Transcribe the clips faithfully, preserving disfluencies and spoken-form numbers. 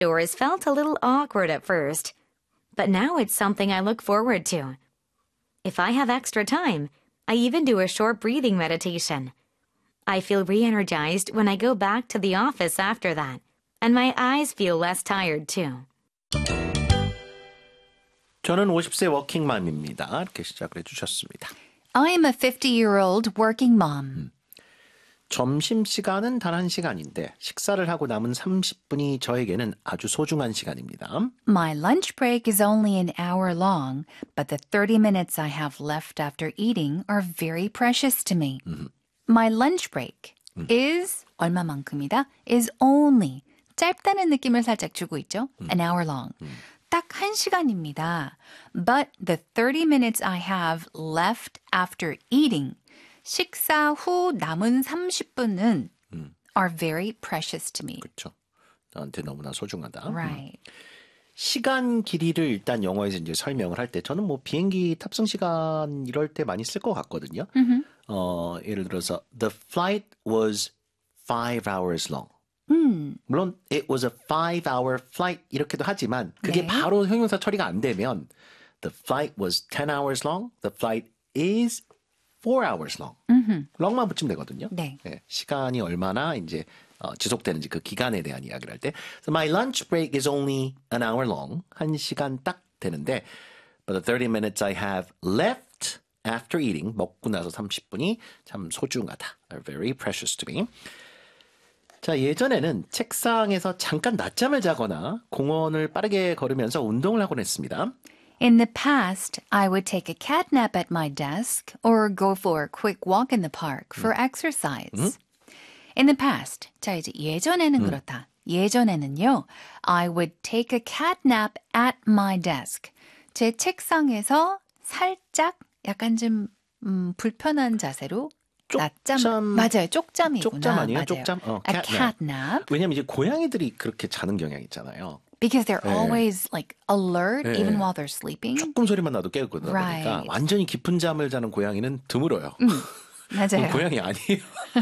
Doors felt a little awkward at first, but now it's something I look forward to. If I have extra time, I even do a short breathing meditation. I feel re-energized when I go back to the office after that, and my eyes feel less tired too. 저는 오십 세 워킹맘입니다. 이렇게 시작을 해주셨습니다. I am a fifty-year-old working mom. 음. 점심시간은 단 한 시간인데 식사를 하고 남은 삼십 분이 저에게는 아주 소중한 시간입니다. My lunch break is only an hour long, but the thirty minutes I have left after eating are very precious to me. 음. My lunch break 음. is 얼마만큼이다? is only 짧다는 느낌을 살짝 주고 있죠? 음. an hour long. 음. 딱 한 시간입니다. But the thirty minutes I have left after eating 식사 후 남은 삼십 분은 음. are very precious to me. 그렇죠. 나한테 너무나 소중하다. Right. 음. 시간 길이를 일단 영어에서 이제 설명을 할 때 저는 뭐 비행기 탑승 시간 이럴 때 많이 쓸 것 같거든요. Mm-hmm. 어, 예를 들어서 the flight was five hours long. 음. 물론 it was a five hour flight 이렇게도 하지만 그게 네. 바로 형용사 처리가 안 되면 the flight was ten hours long. The flight is four hours long. Mm-hmm. long만 붙이면 되거든요. 네. 네, 시간이 얼마나 이제 어, 지속되는지 그 기간에 대한 이야기를 할 때 so my lunch break is only an hour long. 한 시간 딱 되는데 but the thirty minutes I have left after eating 먹고 나서 삼십 분이 참 소중하다. They're very precious to me. 자, 예전에는 책상에서 잠깐 낮잠을 자거나 공원을 빠르게 걸으면서 운동을 하곤 했습니다. In the past, I would take a cat nap at my desk or go for a quick walk in the park for exercise. 음? In the past, 자 이제 예전에는 음. 그렇다. 예전에는요, I would take a cat nap at my desk. 제 책상에서 살짝 약간 좀 음, 불편한 자세로 낮잠 쪽잠. 맞아요, 쪽잠이구나. 쪽잠 아니에요? 맞아요. 쪽잠? 어, a cat cat nap. 왜냐면 이제 고양이들이 그렇게 자는 경향이 있잖아요. Because they're 네. always like alert 네. even while they're sleeping. 조금 소리만 나도 깨거든요. Right. 그러니까 완전히 깊은 잠을 자는 고양이는 드물어요. 음, 맞아요. 고양이 아니에요.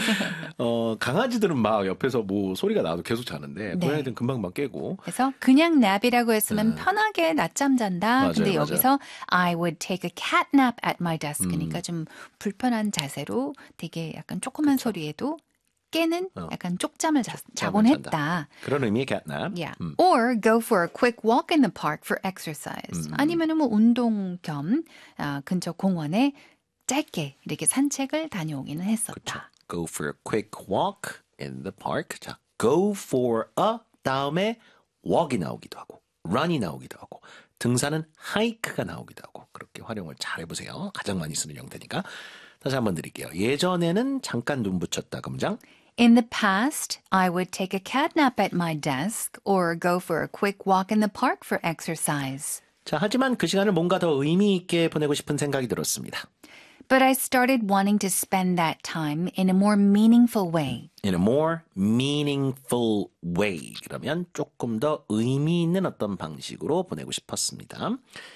어, 강아지들은 막 옆에서 뭐 소리가 나도 계속 자는데 네. 고양이들은 금방만 깨고. 그래서 그냥 납이라고 했으면 음. 편하게 낮잠 잔다. 맞아요, 근데 맞아요. 여기서 I would take a cat nap at my desk. 음. 그러니까 좀 불편한 자세로 되게 약간 조그만 그쵸. 소리에도 깨는 어. 약간 쪽잠을 자, 자곤 잠을 했다. 잔다. 그런 의미의 catnap. Yeah. 음. Or go for a quick walk in the park for exercise. 음. 아니면은 뭐 운동 겸 아, 근처 공원에 짧게 이렇게 산책을 다녀오기는 했었다. 그쵸. Go for a quick walk in the park. 자, go for a 다음에 walk이 나오기도 하고 run이 나오기도 하고 등산은 hike가 나오기도 하고 그렇게 활용을 잘 해보세요. 가장 많이 쓰는 형태니까. 다시 한번 드릴게요. 예전에는 잠깐 눈 붙였다. 금장. In the past, I would take a cat nap at my desk or go for a quick walk in the park for exercise. 자, 하지만 그 시간을 뭔가 더 의미 있게 보내고 싶은 생각이 들었습니다. But I started wanting to spend that time in a more meaningful way. In a more meaningful way. 그러면 조금 더 의미 있는 어떤 방식으로 보내고 싶었습니다.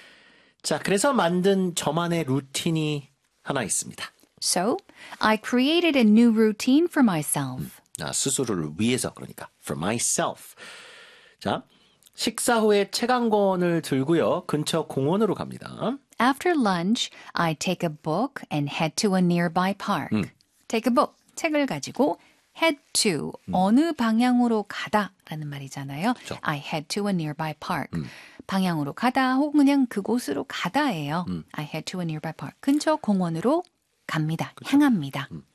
자, 그래서 만든 저만의 루틴이 하나 있습니다. So, I created a new routine for myself. 나 스스로를 위해서 그러니까 for myself. 자, 식사 후에 책 한 권을 들고요. 근처 공원으로 갑니다. After lunch, I take a book and head to a nearby park. 음. Take a book, 책을 가지고 head to, 음. 어느 방향으로 가다라는 말이잖아요. 그쵸. I head to a nearby park. 음. 방향으로 가다 혹은 그냥 그곳으로 가다예요. 음. I head to a nearby park. 근처 공원으로 갑니다. 향합니다. 음.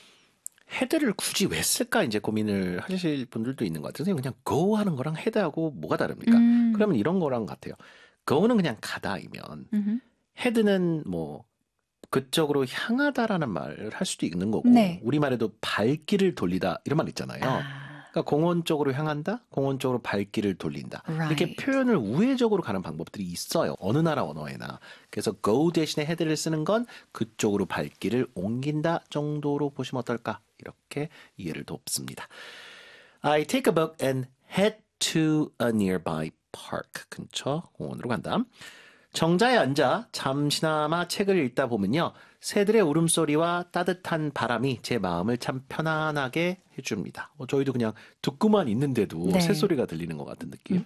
헤드를 굳이 왜 쓸까 이제 고민을 하실 분들도 있는 것 같아요. 선생님 그냥 go 하는 거랑 헤드하고 뭐가 다릅니까? 음. 그러면 이런 거랑 같아요. go는 그냥 가다이면 음흠. 헤드는 뭐 그쪽으로 향하다라는 말을 할 수도 있는 거고 네. 우리말에도 발길을 돌리다 이런 말 있잖아요. 아. 그러니까 공원 쪽으로 향한다, 공원 쪽으로 발길을 돌린다. Right. 이렇게 표현을 우회적으로 가는 방법들이 있어요. 어느 나라 언어에나. 그래서 go 대신에 헤드를 쓰는 건 그쪽으로 발길을 옮긴다 정도로 보시면 어떨까? 이렇게 이해를 돕습니다. I take a book and head to a nearby park. 근처 공원으로 간다. 정자에 앉아 잠시나마 책을 읽다 보면요. 새들의 울음소리와 따뜻한 바람이 제 마음을 참 편안하게 해줍니다. 어, 저희도 그냥 듣고만 있는데도 네. 새소리가 들리는 것 같은 느낌.